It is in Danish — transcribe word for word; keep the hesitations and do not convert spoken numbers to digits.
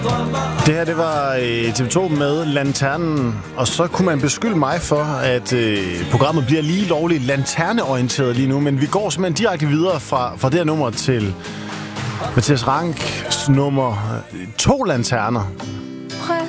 Det her, det var øh, T V to med Lanternen, og så kunne man beskylde mig for, at øh, programmet bliver lige lovligt lanterneorienteret lige nu, men vi går simpelthen direkte videre fra, fra det her nummer til Mathias Ranks nummer to lanterner.